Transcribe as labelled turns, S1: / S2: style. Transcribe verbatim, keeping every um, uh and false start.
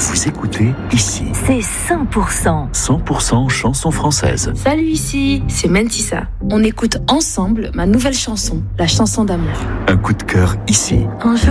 S1: Vous écoutez ici.
S2: C'est cent pour cent.
S1: cent pour cent chansons françaises.
S3: Salut, ici, c'est Mentissa. On écoute ensemble ma nouvelle chanson, la chanson d'amour.
S1: Un coup de cœur ici.
S2: Un